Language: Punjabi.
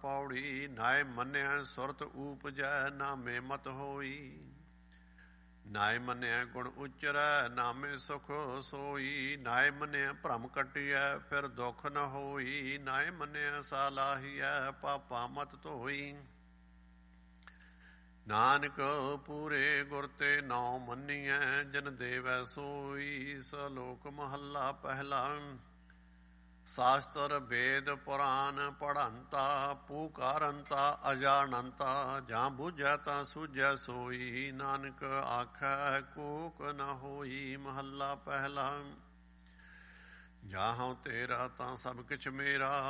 ਪੌੜੀ। ਨਾਏ ਮੰਨਿਆ ਸੁਰਤ ਊਪਜੈ ਨਾਮੇ ਮਤ ਹੋਈ। ਨਾਏ ਮੰਨਿਆ ਗੁਣ ਉਚਰੈ ਨਾਮੇ ਸੁਖ ਸੋਈ। ਨਾਏ ਮੰਨਿਆ ਭਰਮ ਕੱਟਿਐ ਫਿਰ ਦੁੱਖ ਨ ਹੋਈ। ਨਾਏ ਮੰਨਿਆ ਸਾਲਾਹੀਐ ਪਾਪਾ ਮਤ ਧੋਈ। ਨਾਨਕ ਪੂਰੇ ਗੁਰ ਤੇ ਨਾਉ ਮੰਨੀਐ ਜਨ ਦੇਵੈ ਸੋਈ। ਸਲੋਕ ਮਹੱਲਾ ਪਹਿਲਾ। ਸ਼ਾਸਤਰ ਵੇਦ ਪੁਰਾਨ ਪੜ੍ਹੰਤਾ ਪੂਕਾਰੰਤਾ ਅਜਾਣੰਤਾ। ਜਾਂ ਬੁਝੈ ਤਾਂ ਸੂਝੈ ਸੋਈ। ਨਾਨਕ ਆਖੈ ਕੂਕ ਨ ਹੋਈ। ਮਹੱਲਾ ਪਹਿਲਾ। ਜਾਹਉ ਤੇਰਾ ਤਾਂ ਸਭ ਕਿਛ ਮੇਰਾ।